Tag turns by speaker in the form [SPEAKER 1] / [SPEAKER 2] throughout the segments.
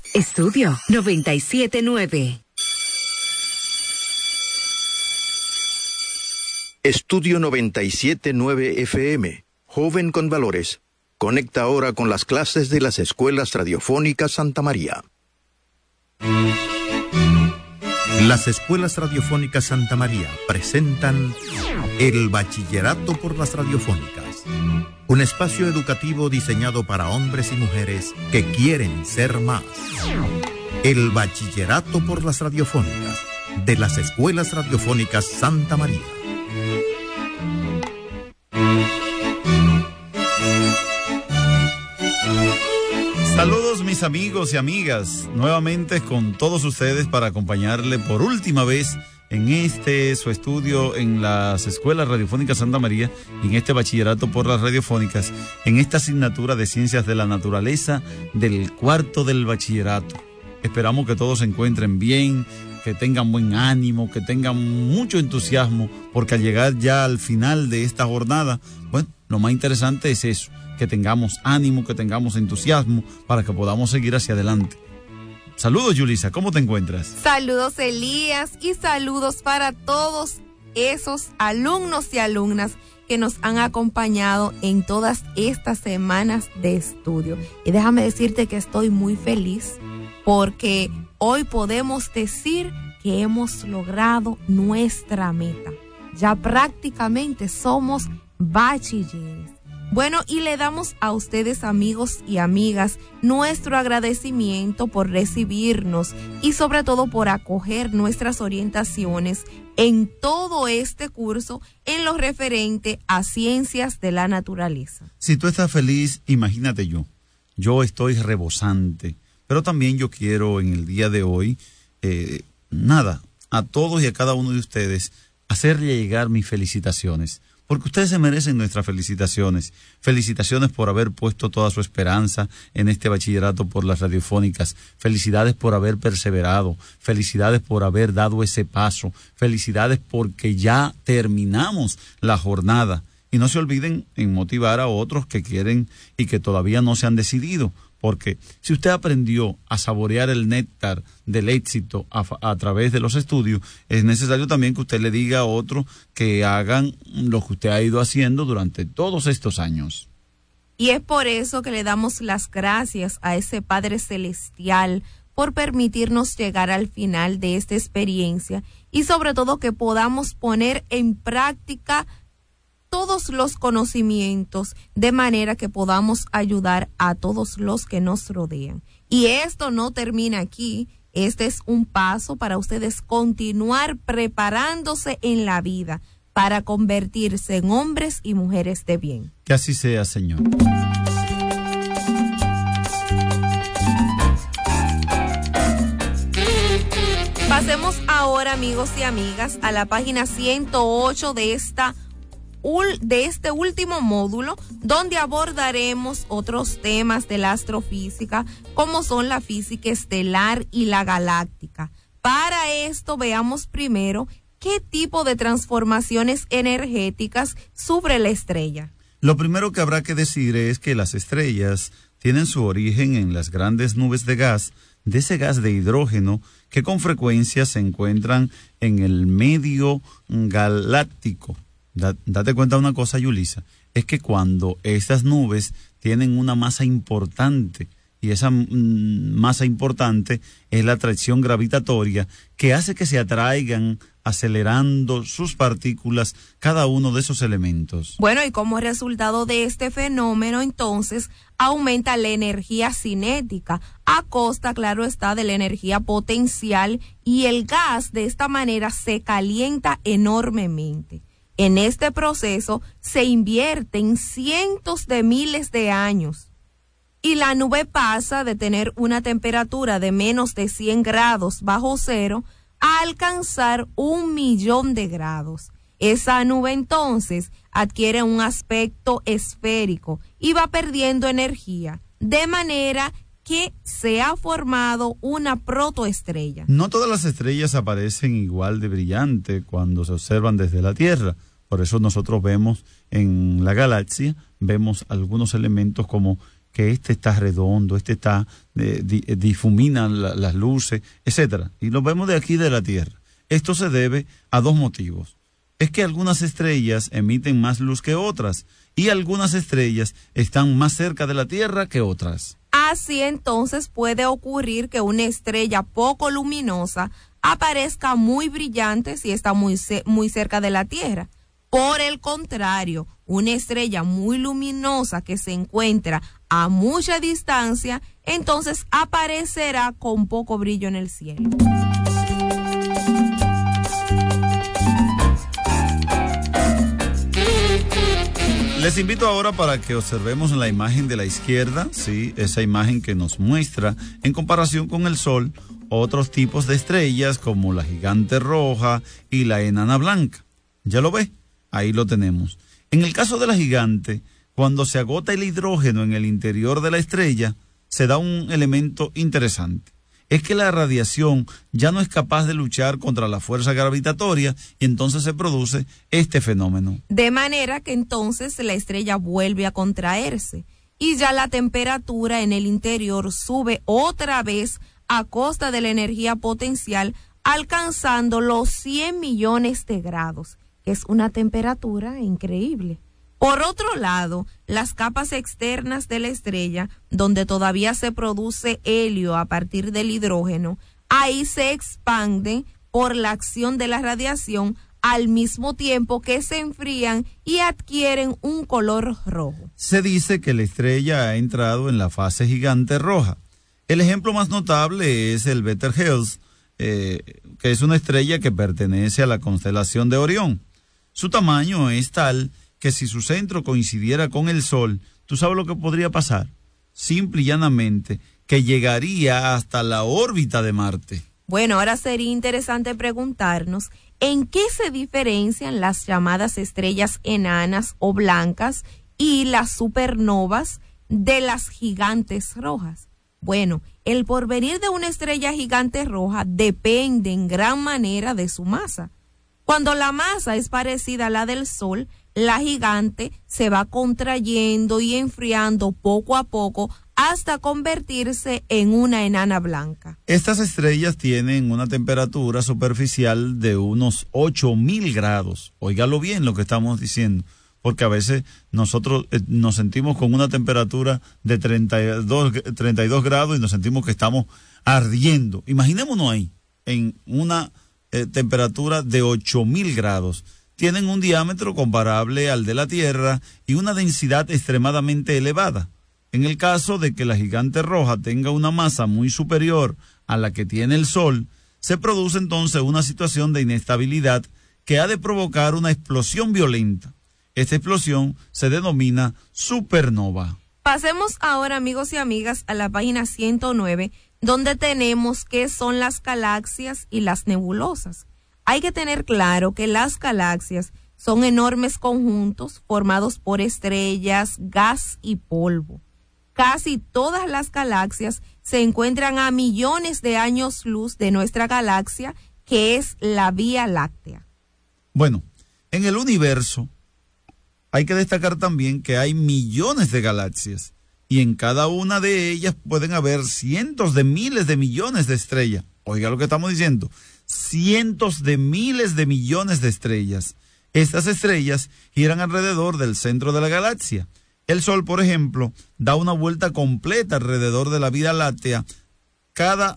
[SPEAKER 1] Estudio 97.9.
[SPEAKER 2] Estudio 97.9 FM. Joven con valores. Conecta ahora con las clases de las escuelas radiofónicas Santa María.
[SPEAKER 3] Las escuelas radiofónicas Santa María presentan el Bachillerato por las Radiofónicas, un espacio educativo diseñado para hombres y mujeres que quieren ser más. El Bachillerato por las Radiofónicas de las escuelas radiofónicas Santa María.
[SPEAKER 4] Saludos mis amigos y amigas, nuevamente con todos ustedes para acompañarle por última vez en su estudio en las escuelas radiofónicas Santa María y en este bachillerato por las radiofónicas, en esta asignatura de Ciencias de la Naturaleza del cuarto del bachillerato. Esperamos que todos se encuentren bien, que tengan buen ánimo, que tengan mucho entusiasmo, porque al llegar ya al final de esta jornada, bueno, lo más interesante es eso, que tengamos ánimo, que tengamos entusiasmo para que podamos seguir hacia adelante. Saludos, Yulisa, ¿cómo te encuentras?
[SPEAKER 5] Saludos, Elías, y saludos para todos esos alumnos y alumnas que nos han acompañado en todas estas semanas de estudio. Y déjame decirte que estoy muy feliz porque hoy podemos decir que hemos logrado nuestra meta. Ya prácticamente somos bachilleres. Bueno, y le damos a ustedes, amigos y amigas, nuestro agradecimiento por recibirnos y sobre todo por acoger nuestras orientaciones en todo este curso en lo referente a ciencias de la naturaleza.
[SPEAKER 4] Si tú estás feliz, imagínate yo estoy rebosante, pero también yo quiero en el día de hoy, a todos y a cada uno de ustedes, hacerle llegar mis felicitaciones. Porque ustedes se merecen nuestras felicitaciones. Felicitaciones por haber puesto toda su esperanza en este bachillerato por las radiofónicas. Felicidades por haber perseverado. Felicidades por haber dado ese paso. Felicidades porque ya terminamos la jornada. Y no se olviden en motivar a otros que quieren y que todavía no se han decidido. Porque si usted aprendió a saborear el néctar del éxito a través de los estudios, es necesario también que usted le diga a otros que hagan lo que usted ha ido haciendo durante todos estos años.
[SPEAKER 5] Y es por eso que le damos las gracias a ese Padre Celestial por permitirnos llegar al final de esta experiencia y sobre todo que podamos poner en práctica todos los conocimientos de manera que podamos ayudar a todos los que nos rodean. Y esto no termina aquí, este es un paso para ustedes continuar preparándose en la vida para convertirse en hombres y mujeres de bien.
[SPEAKER 4] Que así sea, Señor.
[SPEAKER 5] Pasemos ahora, amigos y amigas, a la página 108 de este último módulo, donde abordaremos otros temas de la astrofísica, como son la física estelar y la galáctica. Para esto, veamos primero qué tipo de transformaciones energéticas sufre la estrella.
[SPEAKER 4] Lo primero que habrá que decir es que las estrellas tienen su origen en las grandes nubes de ese gas de hidrógeno que con frecuencia se encuentran en el medio galáctico. Date cuenta de una cosa, Yulisa, es que cuando estas nubes tienen una masa importante, y esa masa importante es la atracción gravitatoria que hace que se atraigan acelerando sus partículas cada uno de esos elementos.
[SPEAKER 5] Bueno, y como resultado de este fenómeno, entonces, aumenta la energía cinética, a costa, claro está, de la energía potencial, y el gas de esta manera se calienta enormemente. En este proceso se invierten cientos de miles de años y la nube pasa de tener una temperatura de menos de 100 grados bajo cero a alcanzar 1.000.000 de grados. Esa nube entonces adquiere un aspecto esférico y va perdiendo energía, de manera que se ha formado una protoestrella.
[SPEAKER 4] No todas las estrellas aparecen igual de brillante cuando se observan desde la Tierra. Por eso nosotros vemos en la galaxia, vemos algunos elementos como que este está redondo, este está difumina las luces, etcétera. Y lo vemos de aquí de la Tierra. Esto se debe a dos motivos. Es que algunas estrellas emiten más luz que otras y algunas estrellas están más cerca de la Tierra que otras.
[SPEAKER 5] Así entonces puede ocurrir que una estrella poco luminosa aparezca muy brillante si está muy cerca de la Tierra. Por el contrario, una estrella muy luminosa que se encuentra a mucha distancia, entonces aparecerá con poco brillo en el cielo.
[SPEAKER 4] Les invito ahora para que observemos la imagen de la izquierda, ¿sí? Esa imagen que nos muestra, en comparación con el Sol, otros tipos de estrellas como la gigante roja y la enana blanca. ¿Ya lo ve? Ahí lo tenemos. En el caso de la gigante, cuando se agota el hidrógeno en el interior de la estrella, se da un elemento interesante. Es que la radiación ya no es capaz de luchar contra la fuerza gravitatoria y entonces se produce este fenómeno.
[SPEAKER 5] De manera que entonces la estrella vuelve a contraerse y ya la temperatura en el interior sube otra vez a costa de la energía potencial, alcanzando los 100 millones de grados. Es una temperatura increíble. Por otro lado, las capas externas de la estrella, donde todavía se produce helio a partir del hidrógeno, ahí se expanden por la acción de la radiación al mismo tiempo que se enfrían y adquieren un color rojo.
[SPEAKER 4] Se dice que la estrella ha entrado en la fase gigante roja. El ejemplo más notable es el Betelgeuse, que es una estrella que pertenece a la constelación de Orión. Su tamaño es tal que si su centro coincidiera con el Sol, ¿tú sabes lo que podría pasar? Simple y llanamente, que llegaría hasta la órbita de Marte.
[SPEAKER 5] Bueno, ahora sería interesante preguntarnos en qué se diferencian las llamadas estrellas enanas o blancas y las supernovas de las gigantes rojas. Bueno, el porvenir de una estrella gigante roja depende en gran manera de su masa. Cuando la masa es parecida a la del Sol, la gigante se va contrayendo y enfriando poco a poco hasta convertirse en una enana blanca.
[SPEAKER 4] Estas estrellas tienen una temperatura superficial de unos 8.000 grados. Óigalo bien lo que estamos diciendo, porque a veces nosotros nos sentimos con una temperatura de 32 grados y nos sentimos que estamos ardiendo. Imaginémonos ahí, en una temperatura de 8.000 grados. Tienen un diámetro comparable al de la Tierra y una densidad extremadamente elevada. En el caso de que la gigante roja tenga una masa muy superior a la que tiene el Sol, se produce entonces una situación de inestabilidad que ha de provocar una explosión violenta. Esta explosión se denomina supernova.
[SPEAKER 5] Pasemos ahora, amigos y amigas, a la página 109, donde tenemos qué son las galaxias y las nebulosas. Hay que tener claro que las galaxias son enormes conjuntos formados por estrellas, gas y polvo. Casi todas las galaxias se encuentran a millones de años luz de nuestra galaxia, que es la Vía Láctea.
[SPEAKER 4] Bueno, en el universo hay que destacar también que hay millones de galaxias y en cada una de ellas pueden haber cientos de miles de millones de estrellas. Oiga lo que estamos diciendo, cientos de miles de millones de estrellas. Estas estrellas giran alrededor del centro de la galaxia. El Sol, por ejemplo, da una vuelta completa alrededor de la Vía Láctea cada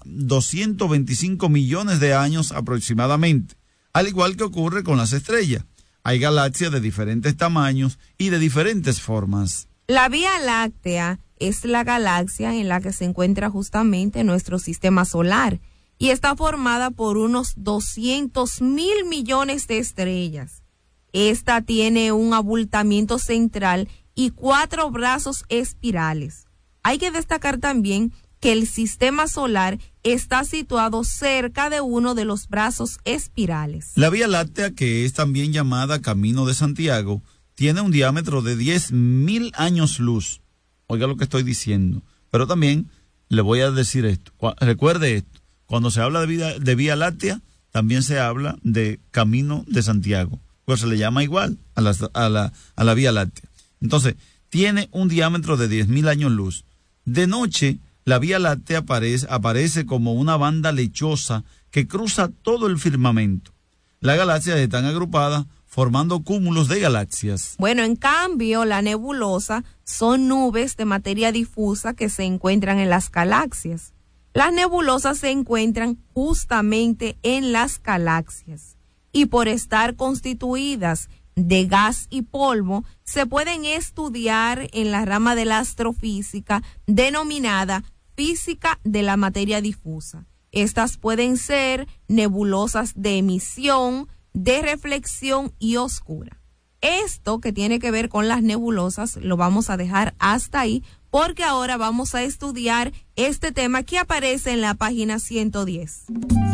[SPEAKER 4] 225 millones de años aproximadamente, al igual que ocurre con las estrellas. Hay galaxias de diferentes tamaños y de diferentes formas.
[SPEAKER 5] La Vía Láctea es la galaxia en la que se encuentra justamente nuestro sistema solar y está formada por unos 200.000 millones de estrellas. Esta tiene un abultamiento central y 4 brazos espirales. Hay que destacar también que el sistema solar está situado cerca de uno de los brazos espirales.
[SPEAKER 4] La Vía Láctea, que es también llamada Camino de Santiago, tiene un diámetro de 10.000 años luz. Oiga lo que estoy diciendo. Pero también le voy a decir esto. Recuerde esto. Cuando se habla de Vía Láctea, también se habla de Camino de Santiago. Pues se le llama igual a la Vía Láctea. Entonces, tiene un diámetro de 10.000 años luz. De noche, la Vía Láctea aparece como una banda lechosa que cruza todo el firmamento. Las galaxias están agrupadas formando cúmulos de galaxias.
[SPEAKER 5] Bueno, en cambio, la nebulosa son nubes de materia difusa que se encuentran en las galaxias. Las nebulosas se encuentran justamente en las galaxias y por estar constituidas de gas y polvo, se pueden estudiar en la rama de la astrofísica denominada física de la materia difusa. Estas pueden ser nebulosas de emisión, de reflexión y oscura. Esto que tiene que ver con las nebulosas lo vamos a dejar hasta ahí, porque ahora vamos a estudiar este tema que aparece en la página 110.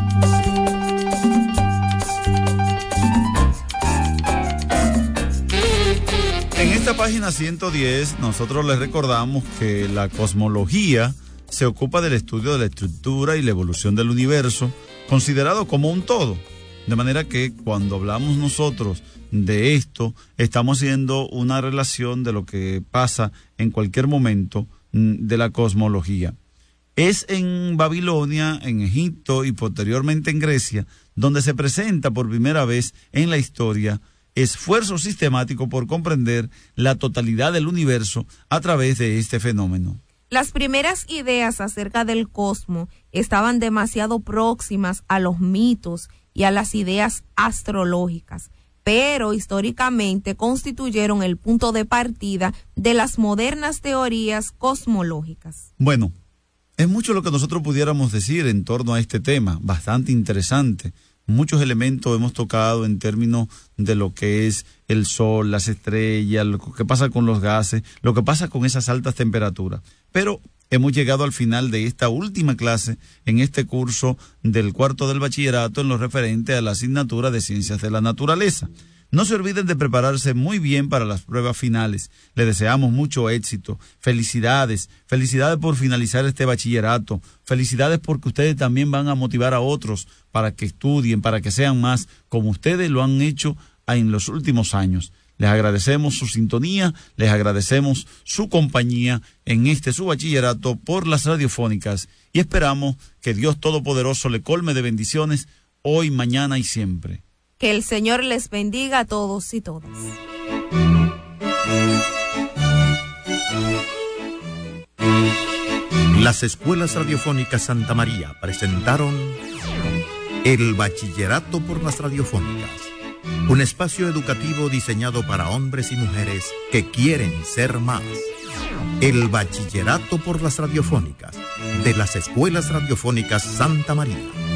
[SPEAKER 4] En esta página 110 nosotros les recordamos que la cosmología se ocupa del estudio de la estructura y la evolución del universo, considerado como un todo. De manera que cuando hablamos nosotros de esto, estamos haciendo una relación de lo que pasa en cualquier momento de la cosmología. Es en Babilonia, en Egipto y posteriormente en Grecia, donde se presenta por primera vez en la historia esfuerzo sistemático por comprender la totalidad del universo a través de este fenómeno.
[SPEAKER 5] Las primeras ideas acerca del cosmos estaban demasiado próximas a los mitos y a las ideas astrológicas, pero históricamente constituyeron el punto de partida de las modernas teorías cosmológicas.
[SPEAKER 4] Bueno, es mucho lo que nosotros pudiéramos decir en torno a este tema, bastante interesante. Muchos elementos hemos tocado en términos de lo que es el sol, las estrellas, lo que pasa con los gases, lo que pasa con esas altas temperaturas. Pero hemos llegado al final de esta última clase en este curso del cuarto del bachillerato en lo referente a la asignatura de Ciencias de la Naturaleza. No se olviden de prepararse muy bien para las pruebas finales. Les deseamos mucho éxito. Felicidades. Felicidades por finalizar este bachillerato. Felicidades porque ustedes también van a motivar a otros para que estudien, para que sean más como ustedes lo han hecho en los últimos años. Les agradecemos su sintonía, les agradecemos su compañía en este su bachillerato por las radiofónicas y esperamos que Dios Todopoderoso le colme de bendiciones hoy, mañana y siempre.
[SPEAKER 5] Que el Señor les bendiga a todos y todas.
[SPEAKER 3] Las escuelas radiofónicas Santa María presentaron el Bachillerato por las Radiofónicas, un espacio educativo diseñado para hombres y mujeres que quieren ser más. El Bachillerato por las Radiofónicas de las escuelas radiofónicas Santa María.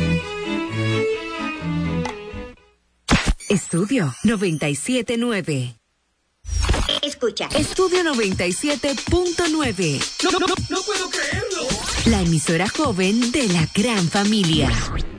[SPEAKER 1] Estudio 97.9.
[SPEAKER 6] Escucha.
[SPEAKER 1] Estudio 97.9.
[SPEAKER 6] No puedo creerlo.
[SPEAKER 1] La emisora joven de la gran familia.